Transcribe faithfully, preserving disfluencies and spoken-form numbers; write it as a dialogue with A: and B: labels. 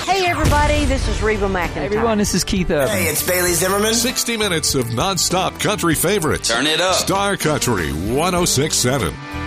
A: Hey, everybody, this is Reba McEntire.
B: Hey, everyone, this is Keith Urban.
C: Hey, it's Bailey Zimmerman.
D: sixty minutes of nonstop country favorites.
C: Turn it up.
D: Star Country one oh six point seven.